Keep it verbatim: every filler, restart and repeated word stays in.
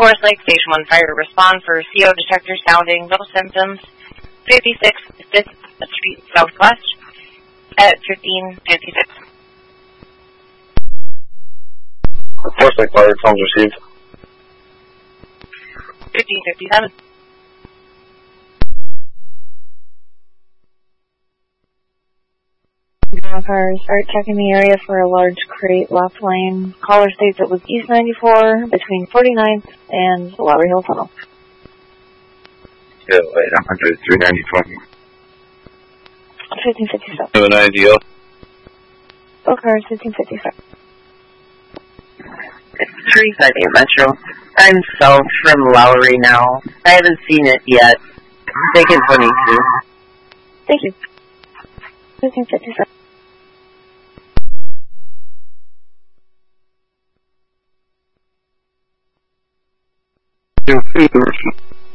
Forest Lake Station one Fire, respond for C O detector sounding, no symptoms, fifty-six fifth Street Southwest at fifteen fifty-six. Forest Lake Fire, calls received. fifteen fifty-seven. Cars, start checking the area for a large crate left lane. Caller states it was East ninety-four between forty-ninth and the Lowry Hill Tunnel. Yeah, eight hundred, three ninety, twenty. fifteen fifty-seven. Have an idea. Both cars, fifteen fifty-seven. It's three thirty Metro. I'm south from Lowry now. I haven't seen it yet. Take it twenty-two. Thank you. fifteen fifty-seven. Two, two,